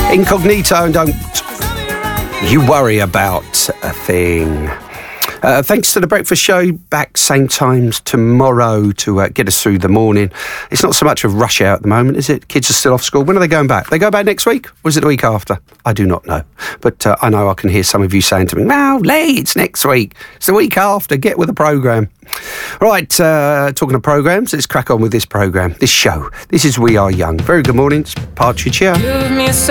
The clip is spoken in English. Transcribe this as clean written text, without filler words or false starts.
Incognito, and don't you worry about a thing. Thanks to the breakfast show, back same times tomorrow to get us through the morning. It's not so much of rush hour at the moment, is it? Kids are still off school. When are they going back? They go back next week? Or is it the week after? I do not know. But I know I can hear some of you saying to me, "No, Lee, it's next week. It's the week after. Get with the programme." Right, talking of programmes, let's crack on with this programme, this show. This is We Are Young. Very good morning. It's Partridge here.